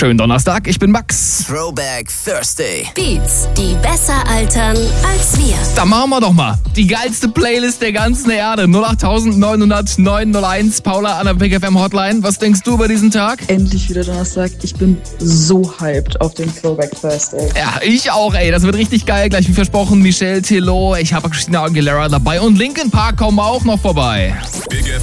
Schönen Donnerstag, ich bin Max. Throwback Thursday. Beats, die besser altern als wir. Da machen wir doch mal die geilste Playlist der ganzen Erde. 08900 901. Paula an der Big FM Hotline. Was denkst du über diesen Tag? Endlich wieder Donnerstag. Ich bin so hyped auf den Throwback Thursday. Ja, ich auch, ey. Das wird richtig geil. Gleich wie versprochen, Michelle Tello. Ich habe Christina Aguilera dabei und Linkin Park kommen auch noch vorbei. Big